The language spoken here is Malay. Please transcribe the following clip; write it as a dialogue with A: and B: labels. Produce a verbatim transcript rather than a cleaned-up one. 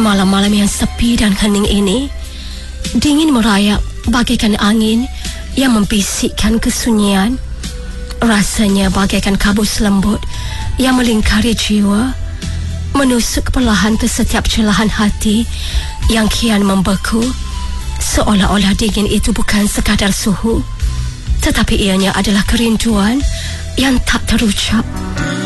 A: malam-malam yang sepi dan hening ini, dingin merayap bagaikan angin yang membisikkan kesunyian. Rasanya bagaikan kabus lembut yang melingkari jiwa, menusuk perlahan ke setiap celahan hati yang kian membeku. Seolah-olah dingin itu bukan sekadar suhu, tetapi ianya adalah kerinduan yang tak terucap.